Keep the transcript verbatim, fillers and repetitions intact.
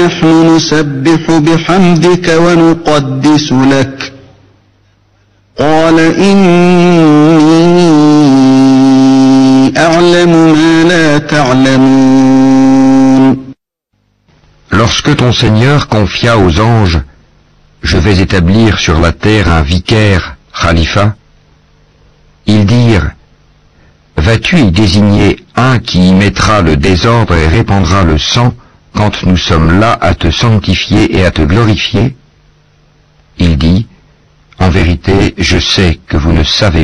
ونحن نسبح بحمدك ونقدس لك قال إني أعلم ما لا تعلمون. Lorsque ton Seigneur confia aux anges « Je vais établir sur la terre un vicaire, khalifa », ils dirent « Vas-tu y désigner un qui y mettra le désordre et répandra le sang quand nous sommes là à te sanctifier et à te glorifier ?» Il dit « En vérité, je sais que vous ne savez pas. »